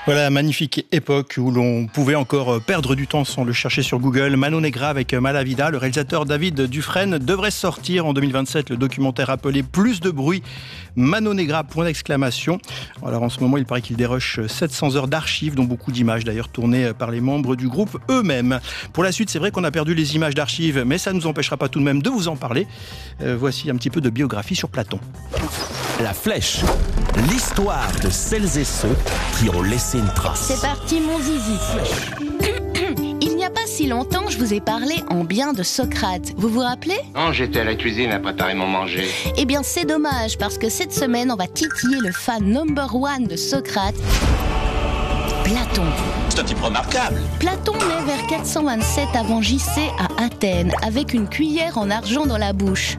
Voilà, magnifique époque où l'on pouvait encore perdre du temps sans le chercher sur Google. Mano Negra avec Malavida. Le réalisateur David Dufresne devrait sortir en 2027 le documentaire appelé Plus de bruit. Mano Negra, point d'exclamation. Alors en ce moment, il paraît qu'il déroche 700 heures d'archives, dont beaucoup d'images d'ailleurs tournées par les membres du groupe eux-mêmes. Pour la suite, c'est vrai qu'on a perdu les images d'archives, mais ça ne nous empêchera pas tout de même de vous en parler. Voici un petit peu de biographie sur Platon. La Flèche, l'histoire de celles et ceux qui ont laissé une trace. C'est parti mon zizi. Il n'y a pas si longtemps, je vous ai parlé en bien de Socrate. Vous vous rappelez ? Non, j'étais à la cuisine à préparer mon manger. Eh bien, c'est dommage, parce que cette semaine, on va titiller le fan number one de Socrate, Platon. C'est un type remarquable. Platon naît vers 427 avant JC à Athènes, avec une cuillère en argent dans la bouche.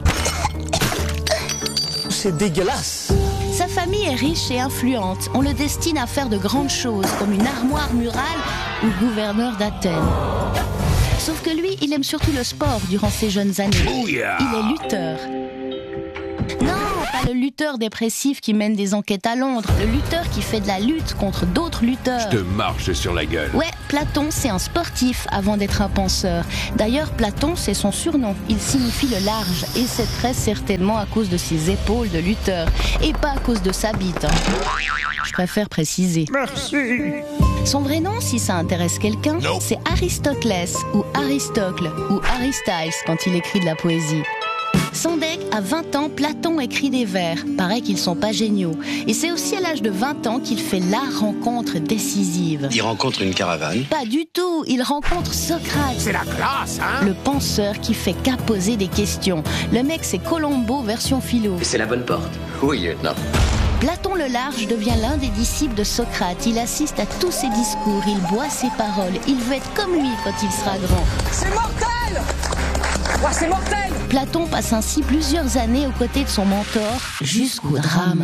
C'est dégueulasse. Sa famille est riche et influente. On le destine à faire de grandes choses, comme une armoire murale ou gouverneur d'Athènes. Sauf que lui, il aime surtout le sport durant ses jeunes années. Il est lutteur. Non, pas le lutteur dépressif qui mène des enquêtes à Londres. Le lutteur qui fait de la lutte contre d'autres lutteurs. Je te marche sur la gueule. Ouais, Platon, c'est un sportif avant d'être un penseur. D'ailleurs, Platon, c'est son surnom. Il signifie le large. Et c'est très certainement à cause de ses épaules de lutteur. Et pas à cause de sa bite. Je préfère préciser. Merci. Son vrai nom, si ça intéresse quelqu'un, c'est Aristoclès, ou Aristocle, ou Aristides quand il écrit de la poésie. Sans deck, à 20 ans, Platon écrit des vers. Paraît qu'ils sont pas géniaux. Et c'est aussi à l'âge de 20 ans qu'il fait la rencontre décisive. Il rencontre une caravane. Pas du tout, il rencontre Socrate. C'est la classe, hein? Le penseur qui fait qu'à poser des questions. Le mec, c'est Colombo version philo. C'est la bonne porte. Oui, lieutenant. Platon le Large devient l'un des disciples de Socrate. Il assiste à tous ses discours, il boit ses paroles. Il veut être comme lui quand il sera grand. C'est mortel! Ouais, c'est mortel! Platon passe ainsi plusieurs années aux côtés de son mentor, jusqu'au drame.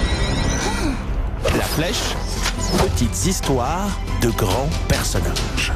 La Flèche, petites histoires de grands personnages.